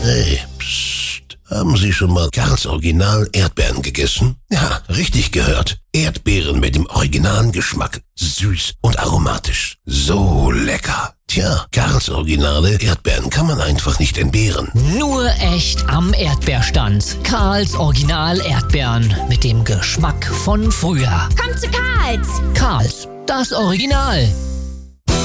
Hey, psst. Haben Sie schon mal Karls Original Erdbeeren gegessen? Ja, richtig gehört. Erdbeeren mit dem originalen Geschmack. Süß und aromatisch. So lecker. Tja, Karls Originale Erdbeeren kann man einfach nicht entbehren. Nur echt am Erdbeerstand. Karls Original Erdbeeren mit dem Geschmack von früher. Kommt zu Karls! Karls, das Original.